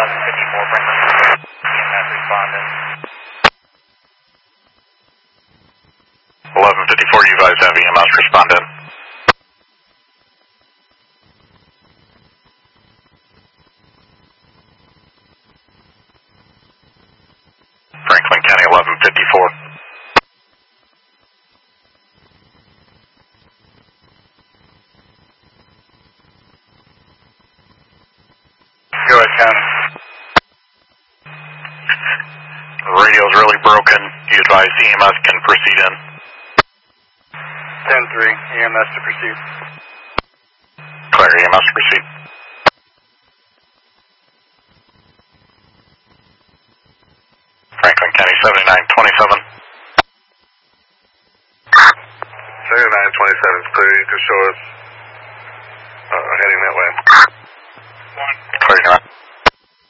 1154 Franklin. EMS responding. 1154, you guys have EMS responding. Franklin County 1154. Go ahead, County. The radio's really broken. You advise EMS can proceed in. 10-3, EMS to proceed. Clear EMS to proceed. Franklin County 7927. 7927 is clear. You can show us heading that way. Clear EMS.